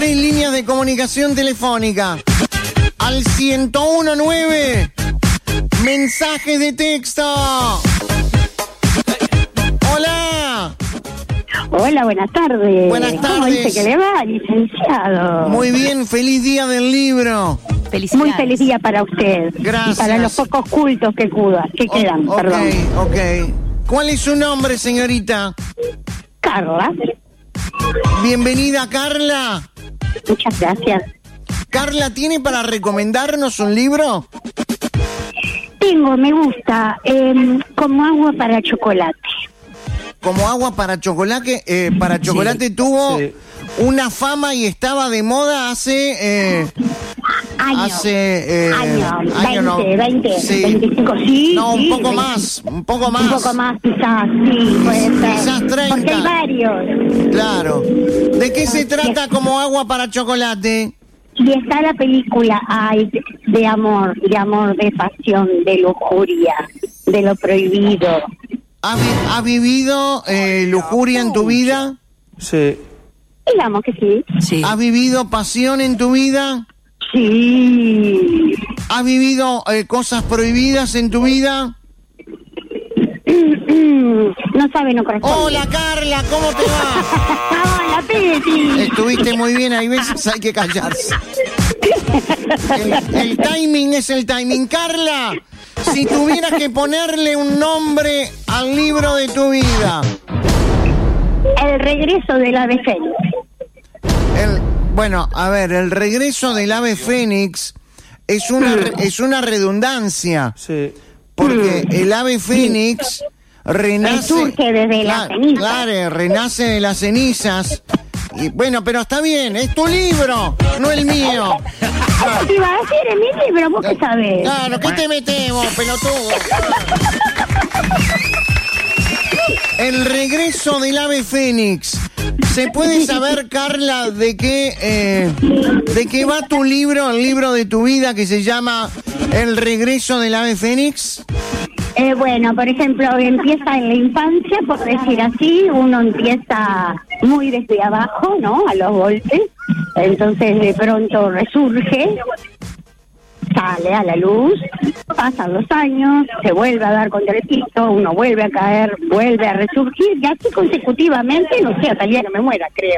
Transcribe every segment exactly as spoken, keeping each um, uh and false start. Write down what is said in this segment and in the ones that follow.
tres líneas de comunicación telefónica. Al ciento uno nueve. Mensajes de texto. Hola. Hola, buenas tardes. Buenas tardes. ¿Cómo dice que le va, licenciado? Muy bien, feliz día del libro. Muy feliz día para usted. Gracias. Y para los pocos cultos que, cuda, que quedan, o- perdón. Ok, ok. ¿Cuál es su nombre, señorita? Carla. Bienvenida, Carla. Muchas gracias. Carla, ¿tiene para recomendarnos un libro? Tengo, me gusta, eh, Como agua para chocolate. Como agua para chocolate, eh, para chocolate Sí, tuvo sí. una fama y estaba de moda hace... Eh, Años. hace... Eh, Años. año, no. veinte, veinte, Sí. veinticinco, sí. No, un sí, poco veinte. más, un poco más. Un poco más, quizás, sí, puede ser. Quizás treinta. Porque hay varios. Claro. ¿De qué se trata Como agua para chocolate? Y está la película, ay, de, de amor, de amor, de pasión, de lujuria, de lo prohibido. ¿Has, vi- has vivido eh, lujuria en tu vida? Sí. Digamos que sí. Sí. ¿Has vivido pasión en tu vida? Sí. ¿Has vivido eh, cosas prohibidas en tu vida? No sabe, no corresponde. Hola, Carla, ¿cómo te va? Hola, Peti. Estuviste muy bien, hay veces hay que callarse. El, el timing es el timing. Carla, si tuvieras que ponerle un nombre al libro de tu vida. El regreso del ave fénix. El, bueno, a ver, el regreso del ave fénix es una, re- es una redundancia. Sí. Porque el ave fénix renace... Resurge desde las cenizas. Claro, renace de las cenizas. Y, bueno, pero está bien, es tu libro, no el mío. ¿Cómo te iba a decir en mi libro? ¿Vos qué sabés? Claro, ¿qué te metemos, pelotudo? El regreso del ave fénix. ¿Se puede saber, Carla, de qué, eh, de qué va tu libro, el libro de tu vida que se llama El regreso del ave fénix? Eh, bueno, por ejemplo, empieza en la infancia, por decir así, uno empieza muy desde abajo, ¿no? A los golpes, entonces de pronto resurge, sale a la luz, pasan los años, se vuelve a dar contra el piso, uno vuelve a caer, vuelve a resurgir, y así consecutivamente, no sé, hasta el día que me muera, creo.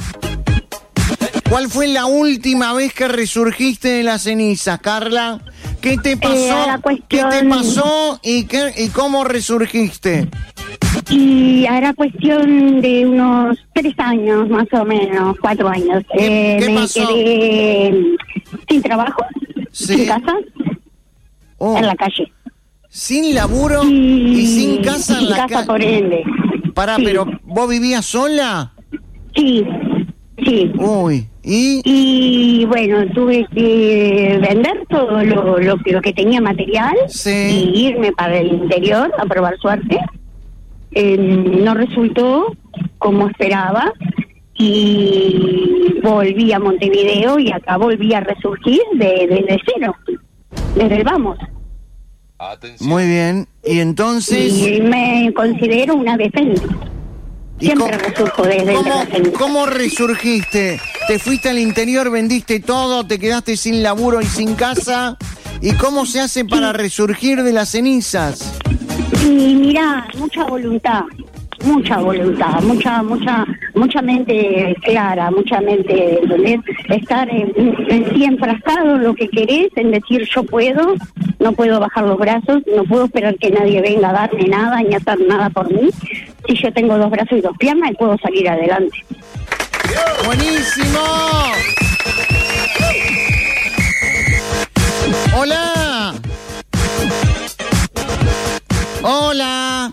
¿Cuál fue la última vez que resurgiste de las cenizas, Carla? ¿Qué te pasó? Eh, la cuestión- ¿Qué te pasó y, qué, y cómo resurgiste? Y hará cuestión de unos tres años, más o menos, cuatro años. ¿Qué- Eh, qué me pasó? quedé sin trabajo, Sí. sin casa, Oh, en la calle. sin laburo y, sin casa en sin la casa, calle. por ende. Pará, Sí. pero ¿vos vivías sola? Sí, sí. Uy, ¿y? Y bueno, tuve que vender todo lo, lo, que- lo que tenía material Sí. y irme para el interior a probar suerte. Eh, no resultó como esperaba y volví a Montevideo y acá volví a resurgir de- desde cero, desde el vamos. Muy bien, y entonces... Y me considero una ave fénix. ¿y Siempre cómo- resurjo desde cómo, la ceniza. ¿Cómo resurgiste? ¿Te fuiste al interior, vendiste todo, te quedaste sin laburo y sin casa? ¿Y cómo se hace para resurgir de las cenizas? Y mira, mucha voluntad, mucha voluntad, mucha, mucha, mucha mente clara, mucha mente, ¿entendés? Estar en, en sí enfrascado en lo que querés, en decir yo puedo, no puedo bajar los brazos, no puedo esperar que nadie venga a darme nada ni hacer nada por mí. Si yo tengo dos brazos y dos piernas, puedo salir adelante. ¡Buenísimo! ¡Hola! ¡Hola!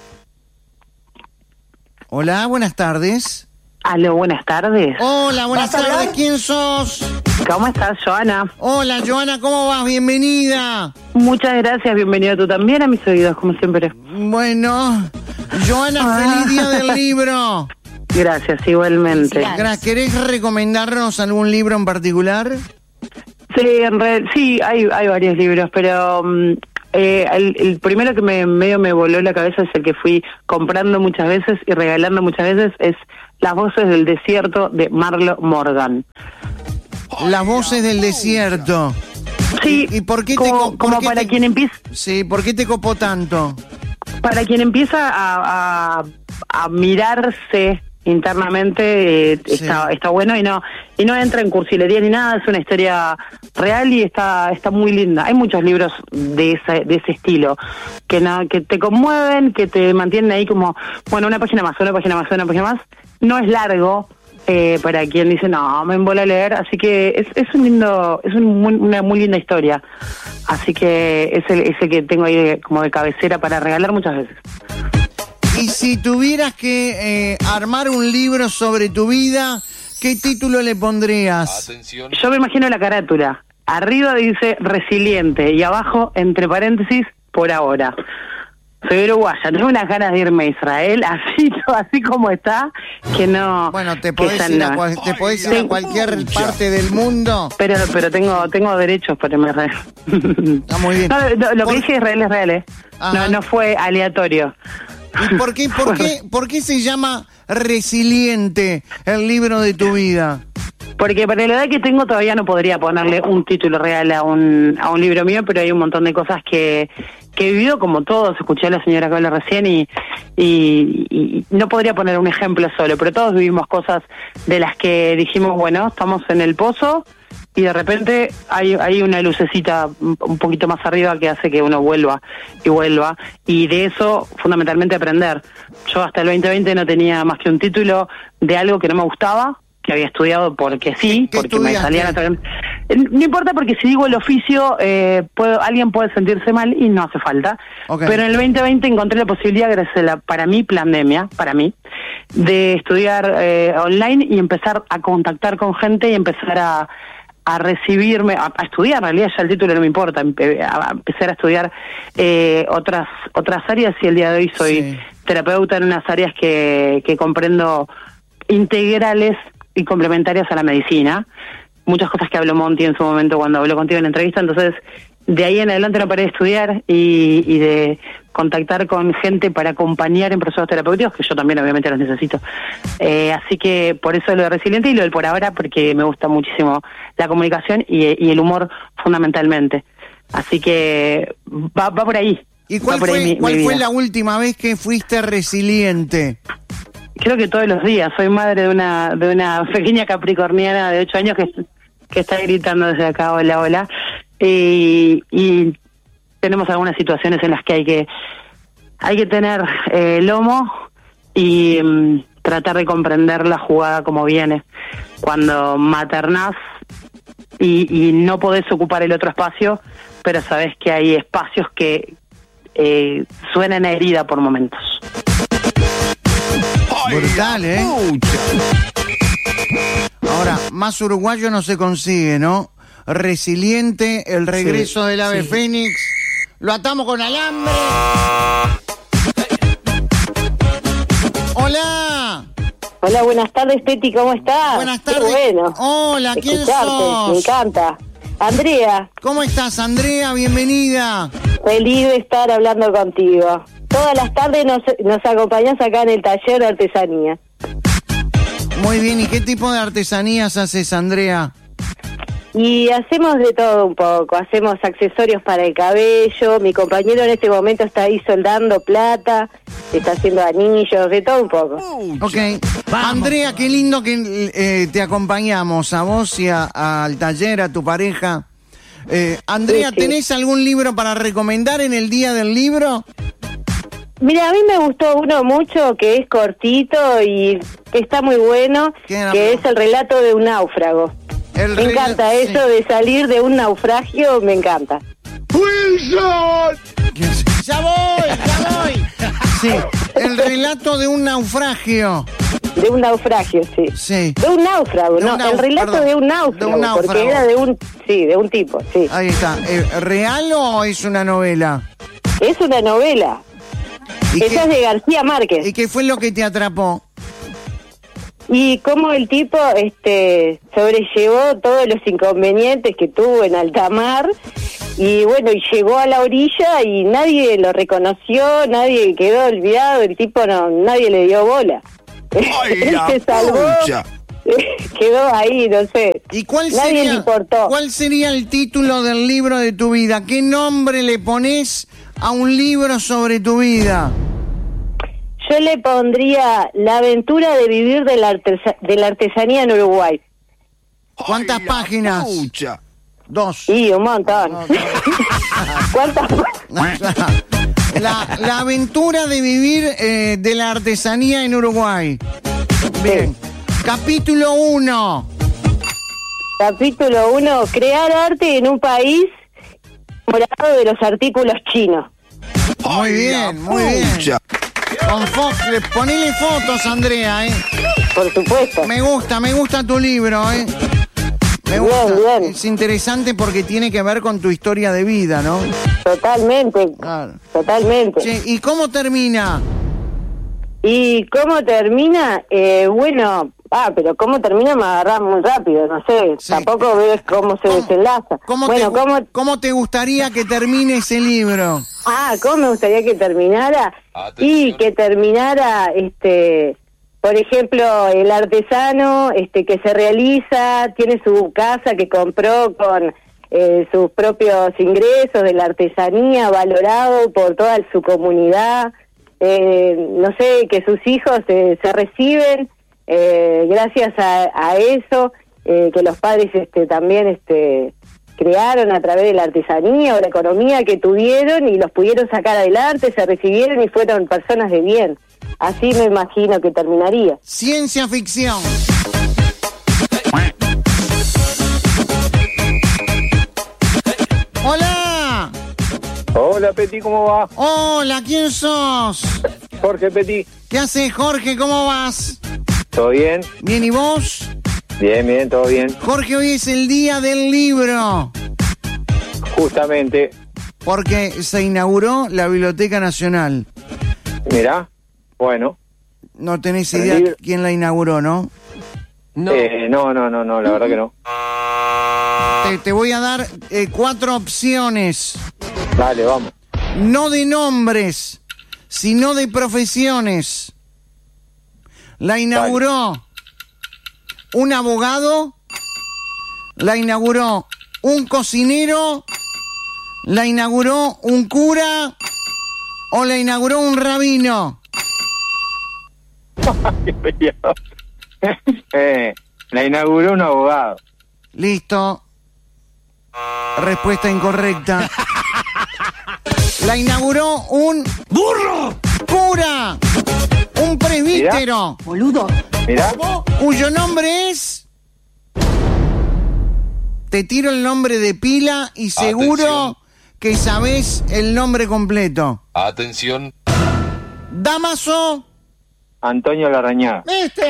Hola, buenas tardes. Aló, buenas tardes. Hola, buenas ¿Vas a tardes. hablar? ¿Quién sos? ¿Cómo estás, Joana? Hola, Joana, ¿cómo vas? Bienvenida. Muchas gracias, bienvenido tú también a mis oídos, como siempre. Bueno, Joana, Ah. feliz día del libro. Gracias, igualmente. Gra- ¿Querés recomendarnos algún libro en particular? Sí, en red, sí, hay, hay varios libros, pero um, Eh, el, el primero que me medio me voló la cabeza es el que fui comprando muchas veces y regalando muchas veces, es Las voces del desierto de Marlo Morgan. Las voces del desierto. Sí, ¿Y, y por qué como, te por como qué para te, quien empieza... Sí, ¿por qué te copó tanto? Para quien empieza a, a, a mirarse internamente, eh, Sí. está, está bueno y no y no entra en cursilería ni nada, es una historia real y está está muy linda. Hay muchos libros de ese, de ese estilo que no, que te conmueven, que te mantienen ahí como, bueno, una página más, una página más, una página más. No es largo, eh, para quien dice, no, me embola a leer, así que es, es un lindo, es un muy, una muy linda historia. Así que es el, es el que tengo ahí de, como de cabecera para regalar muchas veces. Y si tuvieras que eh, armar un libro sobre tu vida, ¿qué título le pondrías? Atención. Yo me imagino la carátula. Arriba dice resiliente y abajo, entre paréntesis, por ahora. Soy uruguaya, tengo unas ganas de irme a Israel, así así como está, que no... Bueno, te que podés ya ir, a, no. cual- te podés ir a Sí. cualquier parte del mundo. Pero pero tengo tengo derechos para irme a Israel. Está muy bien. No, lo, lo Por- que dije de Israel es real, ¿eh? Ajá. No, no fue aleatorio. ¿Y por qué, por qué, por qué se llama Resiliente el libro de tu vida? Porque para la edad que tengo todavía no podría ponerle un título real a un a un libro mío, pero hay un montón de cosas que, que he vivido como todos. Escuché a la señora que habla recién y, y, y no podría poner un ejemplo solo, pero todos vivimos cosas de las que dijimos, bueno, estamos en el pozo y de repente hay, hay una lucecita un un poquito más arriba que hace que uno vuelva y vuelva, y de eso fundamentalmente aprender. Yo hasta el veinte veinte no tenía más que un título de algo que no me gustaba, que había estudiado porque sí, ¿Qué porque me estudiaste? salían a tra- Eh, No importa, porque si digo el oficio, eh, puedo, alguien puede sentirse mal y no hace falta. Ok. Pero en el veinte veinte encontré la posibilidad, gracias a la, para mí, pandemia, para mí, de estudiar eh, online y empezar a contactar con gente y empezar a, a recibirme, a, a estudiar, en realidad ya el título no me importa, empe- a, a empezar a estudiar eh, otras otras áreas, y el día de hoy soy Sí. terapeuta en unas áreas que, que comprendo integrales y complementarias a la medicina. Muchas cosas que habló Monty en su momento cuando habló contigo en la entrevista, entonces de ahí en adelante no paré de estudiar y, y de contactar con gente para acompañar en procesos terapéuticos, que yo también obviamente los necesito. Eh, así que por eso lo de resiliente y lo del por ahora, porque me gusta muchísimo la comunicación y, y el humor fundamentalmente. Así que va, va por ahí. ¿Y Va cuál por ahí fue, mi- cuál mi fue vida. la última vez que fuiste resiliente? Creo que todos los días. Soy madre de una de una pequeña capricorniana de ocho años que, que está gritando desde acá, hola, hola. Y, y tenemos algunas situaciones en las que hay que hay que tener eh, lomo y mm, tratar de comprender la jugada como viene. Cuando maternás y, y no podés ocupar el otro espacio, pero sabés que hay espacios que eh, suenan a herida por momentos. Brutal, ¿eh? Ahora, más uruguayo no se consigue, ¿no? Resiliente, el regreso Sí, del ave sí. fénix. Lo atamos con alambre. Hola. Hola, buenas tardes, Peti, ¿cómo estás? Buenas Qué tardes. bueno. Hola, ¿quién Escucharte, sos? me encanta. Andrea, ¿Cómo estás, Andrea? Bienvenida. feliz de estar hablando contigo. Todas las tardes nos, nos acompañás acá en el taller de artesanía. Muy bien, ¿y qué tipo de artesanías haces, Andrea? Y hacemos de todo un poco, hacemos accesorios para el cabello, mi compañero en este momento está ahí soldando plata, está haciendo anillos, de todo un poco. Ok. Andrea, qué lindo que eh, te acompañamos a vos y a- al taller, a tu pareja. Eh, Andrea, Sí, sí. ¿tenés algún libro para recomendar en el día del libro? Mira, a mí me gustó uno mucho que es cortito y que está muy bueno, ¿Qué era? que es el relato de un náufrago. El Me rela- encanta sí. eso de salir de un naufragio, me encanta. ¡Ya voy! ¡Ya voy! Sí, el relato de un naufragio. De un naufragio, sí. Sí. De un náufrago, De un no, nau- el relato perdón, de un náufrago, de un náufrago. porque era de un, sí, de un tipo, sí. Ahí está. Eh, ¿Real o es una novela? Es una novela, ¿Y esa es qué, de García Márquez. ¿Y qué fue lo que te atrapó? Y cómo el tipo este sobrellevó todos los inconvenientes que tuvo en alta mar y bueno, y llegó a la orilla y nadie lo reconoció, nadie quedó olvidado, el tipo no, nadie le dio bola. Ay, Él la se salvó, pucha. quedó ahí, no sé. ¿Y cuál Nadie sería, le importó. cuál sería el título del libro de tu vida? ¿Qué nombre le pones a un libro sobre tu vida? Yo le pondría La aventura de vivir de la, artesa- de la artesanía en Uruguay. ¿Cuántas Ay, la páginas? pucha. Dos. Sí, un montón. ¿Cuántas? La, la aventura de vivir eh, de la artesanía en Uruguay. Bien. Capítulo uno. Capítulo uno, crear arte en un país enamorado de los artículos chinos. Muy Ay, bien, la muy bien. pucha. Con fo- ponele fotos, Andrea, ¿eh? Por supuesto. Me gusta, me gusta tu libro, ¿eh? Me gusta. Bien, bien. Es interesante porque tiene que ver con tu historia de vida, ¿no? Totalmente, Claro. totalmente. Che, ¿y cómo termina? ¿Y cómo termina? Eh, bueno, ah, pero cómo termina me agarrás muy rápido, no sé, Sí. tampoco ves cómo se ¿Cómo- desenlaza. ¿Cómo, bueno, te, ¿cómo? ¿Cómo te gustaría que termine ese libro? Ah, ¿cómo me gustaría que terminara? Y que terminara, este, por ejemplo, el artesano, este, que se realiza, tiene su casa que compró con eh, sus propios ingresos de la artesanía, valorado por toda su comunidad. Eh, no sé, que sus hijos eh, se reciben eh, gracias a, a eso, eh, que los padres este, también este, crearon a través de la artesanía o la economía que tuvieron y los pudieron sacar adelante, se recibieron y fueron personas de bien. Así me imagino que terminaría. Ciencia ficción. Hola. Hola, Peti, ¿cómo va? Hola, ¿quién sos? Jorge, Peti. ¿Qué haces, Jorge? ¿Cómo vas? ¿Todo bien? Bien, ¿y vos? Bien, bien, todo bien. Jorge, hoy es el día del libro, Justamente, porque se inauguró la Biblioteca Nacional. mirá, bueno. No tenés El idea libro- quién la inauguró, ¿no? No. Eh, no, no, no, no, la verdad que no. Te, te voy a dar eh, cuatro opciones, Dale, vamos. no de nombres, sino de profesiones. La inauguró un abogado, la inauguró un cocinero, la inauguró un cura o la inauguró un rabino. eh, la inauguró un abogado. Listo. Respuesta incorrecta. La inauguró un ¡Burro! cura, un presbítero, Mirá, cuyo nombre es... Te tiro el nombre de pila y seguro Atención. que sabés el nombre completo. Atención. Damaso. Antonio Larrañaga. ¿Viste?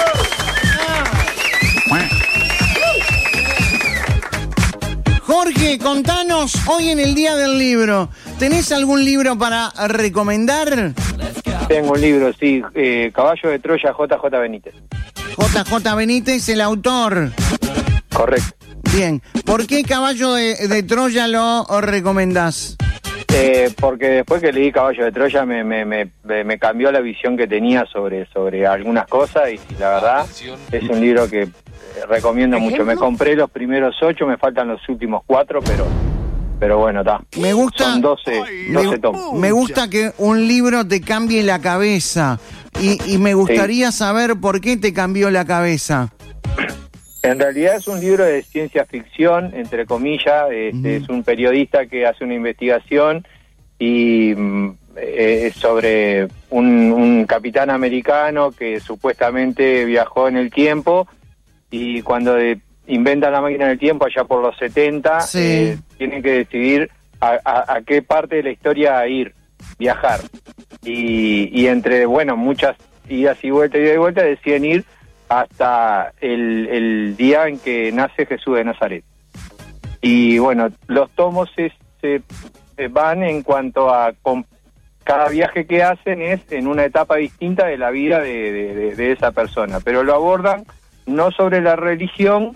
Jorge, contanos, hoy en el Día del Libro, ¿tenés algún libro para recomendar? Tengo un libro, sí, eh, Caballo de Troya, J J Benítez. J J Benítez, el autor. Correcto. Bien, ¿por qué Caballo de, de Troya lo recomendás? Eh, porque después que leí Caballo de Troya me, me, me, me cambió la visión que tenía sobre, sobre algunas cosas y, y la verdad Atención. es un libro que eh, recomiendo mucho. Me compré los primeros ocho, me faltan los últimos cuatro, pero pero bueno, está. Me gusta, Son doce, doce me, tomos. me gusta que un libro te cambie la cabeza y, y me gustaría saber por qué te cambió la cabeza. En realidad es un libro de ciencia ficción, entre comillas, este, es un periodista que hace una investigación y mm, eh, es sobre un, un capitán americano que supuestamente viajó en el tiempo y cuando de- inventan la máquina del tiempo allá por los setenta, Sí. eh, tienen que decidir a, a- a qué parte de la historia ir, viajar. Y, y entre, bueno, muchas idas y vueltas, idas y vueltas, deciden ir hasta el, el día en que nace Jesús de Nazaret. Y bueno, los tomos se, se, se van en cuanto a con, cada viaje que hacen es en una etapa distinta de la vida de, de, de, de esa persona, pero lo abordan no sobre la religión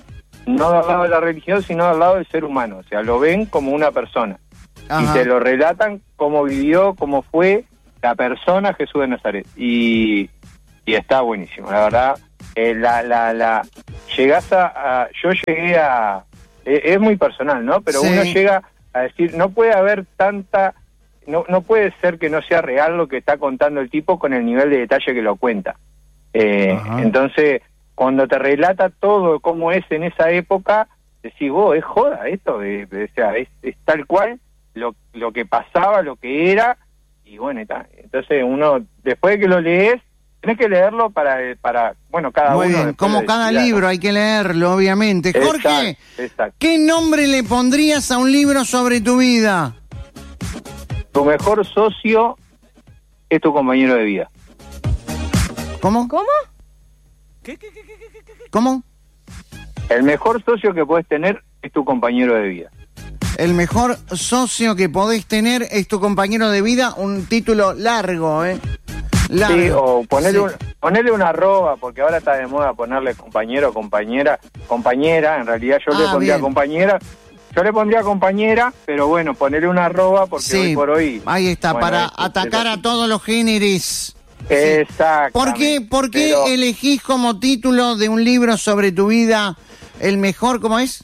no del lado de la religión, sino del lado del ser humano. O sea, lo ven como una persona. Ajá. Y te lo relatan cómo vivió, cómo fue la persona Jesús de Nazaret. Y, y está buenísimo, la verdad. Eh, la, la, la, llegás a, a... Yo llegué a... Eh, es muy personal, ¿no? Pero sí. Uno llega a decir, no puede haber tanta... No, no puede ser que no sea real lo que está contando el tipo con el nivel de detalle que lo cuenta. Eh, entonces, cuando te relata todo cómo es en esa época, decís, vos, es joda esto, eh, o sea, es, es tal cual lo, lo que pasaba, lo que era, y bueno, está. Entonces uno, después de que lo lees, tenés que leerlo para, para bueno, cada Muy uno... bien, como cada decida, libro ¿no? hay que leerlo, obviamente. Jorge, Exacto, exacto. ¿qué nombre le pondrías a un libro sobre tu vida? Tu mejor socio es tu compañero de vida. ¿Cómo? ¿Cómo? ¿Cómo? El mejor socio que puedes tener es tu compañero de vida. El mejor socio que podés tener es tu compañero de vida, un título largo, ¿eh? Largo. Sí, o ponerle, Sí. un, ponerle una arroba, porque ahora está de moda ponerle compañero, compañera, compañera, en realidad yo Ah, le pondría bien. compañera, yo le pondría compañera, pero bueno, ponerle una arroba porque Sí, hoy por hoy... ahí está, bueno, para es- atacar es- a todos los géneros. Exacto. ¿Por qué, por qué Pero elegís como título de un libro sobre tu vida el mejor, cómo es?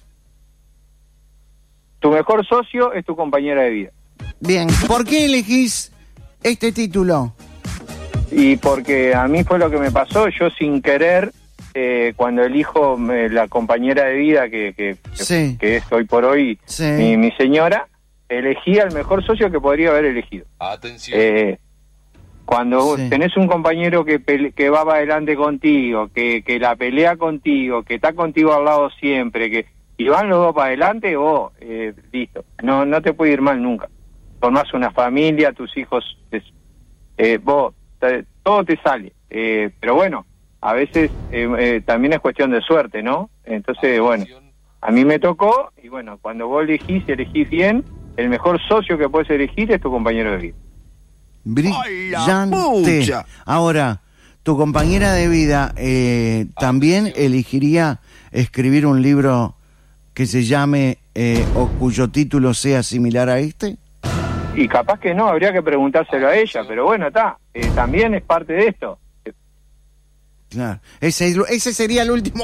tu mejor socio es tu compañera de vida. Bien, ¿por qué elegís este título? Y porque a mí fue lo que me pasó, yo sin querer, eh, cuando elijo eh, la compañera de vida que, que, que- Sí. que es hoy por hoy Sí. mi, mi señora, elegí al mejor socio que podría haber elegido. Atención. Eh, cuando Sí. tenés un compañero que, pele- que va para adelante contigo, que, que la pelea contigo, que está contigo al lado siempre, que y van los dos para adelante, vos, eh, listo, no no te puede ir mal nunca. Formás una familia, tus hijos, es- eh, vos, te- todo te sale. Eh, pero bueno, a veces eh, eh, también es cuestión de suerte, ¿no? Entonces, bueno, a mí me tocó, y bueno, cuando vos elegís y elegís bien, el mejor socio que puedes elegir es tu compañero de vida. Brillante. Ahora, tu compañera de vida eh, también elegiría escribir un libro que se llame eh, o cuyo título sea similar a este. Y capaz que no, habría que preguntárselo a ella, pero bueno, está, eh, también es parte de esto. Claro. Ese, ese sería el último